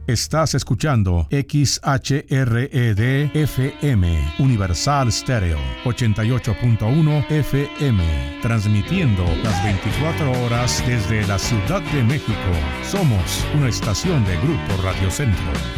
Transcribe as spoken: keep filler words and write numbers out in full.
Estás escuchando X H R E D F M, Universal Stereo, ochenta y ocho punto uno F M, transmitiendo las veinticuatro horas desde la Ciudad de México. Somos una estación de Grupo Radio Centro.